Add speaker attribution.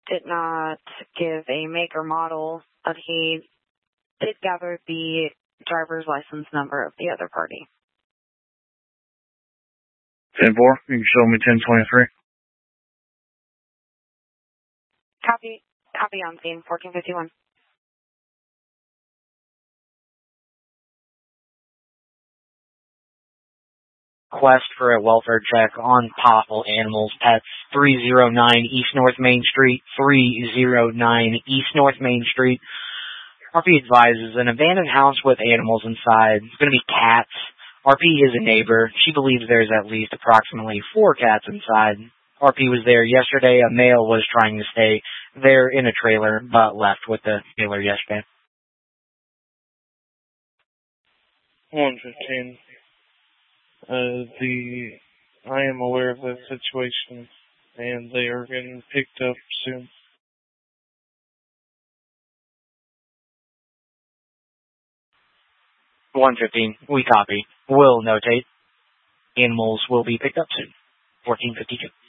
Speaker 1: did not give a make or model, but he did gather the driver's license number of the other party.
Speaker 2: 10-4, you can show me 1023.
Speaker 1: Copy on scene, 1451.
Speaker 3: Request for a welfare check on possible animals, pets, 309 East North Main Street, 309 East North Main Street. RP advises an abandoned house with animals inside. It's going to be cats. RP is a neighbor. She believes there's at least approximately 4 cats inside. RP was there yesterday. A male was trying to stay there in a trailer, but left with the trailer yesterday.
Speaker 2: 115. I am aware of that situation, and they are getting picked up soon.
Speaker 3: 115, we copy. Will notate. Animals will be picked up soon. 1452.